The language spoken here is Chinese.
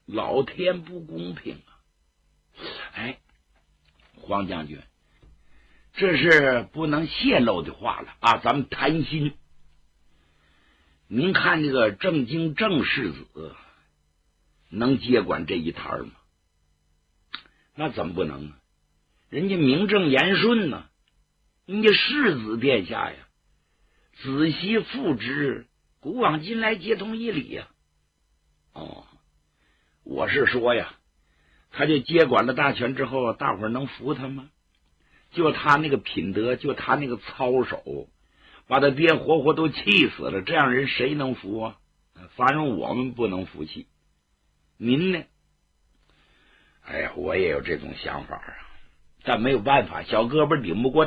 老天不公平啊！哎，黄将军，这是不能泄露的话了啊！咱们谈心。您看这个郑经郑世子能接管这一摊吗？那怎么不能啊？人家名正言顺呢，人家世子殿下呀，子息父之，古往今来皆同一理呀。哦，我是说呀，他就接管了大权之后，大伙儿能服他吗？就他那个品德，就他那个操守，把他爹活活都气死了，这样人谁能服啊？反正我们不能服气。您呢？哎呀，我也有这种想法啊，但没有办法，小胳膊顶不过